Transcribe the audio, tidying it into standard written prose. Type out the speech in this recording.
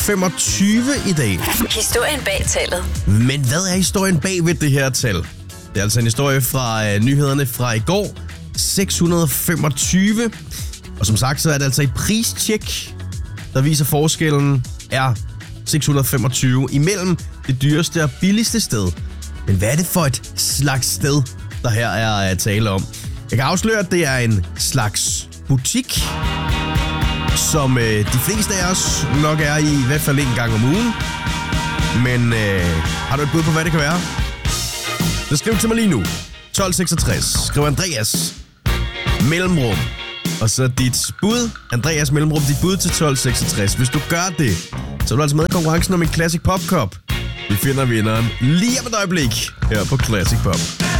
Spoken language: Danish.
25 i dag. Historien bag tallet. Men hvad er historien bag ved det her tal? Det er altså en historie fra nyhederne fra i går. 625. Og som sagt, så er det altså et pristjek, der viser forskellen er 625 imellem det dyreste og billigste sted. Men hvad er det for et slags sted, der her er at tale om? Jeg kan afsløre, at det er en slags butik, som de fleste af os nok er i hvert fald en gang om ugen. Men har du et bud på, hvad det kan være? Så skriv til mig lige nu. 1266. Skriv Andreas mellemrum. Og så dit bud. Andreas mellemrum, dit bud til 1266. Hvis du gør det, så er du altså med i konkurrencen om en Classic Pop Cup. Vi finder vinderen lige om et øjeblik her på Classic Pop.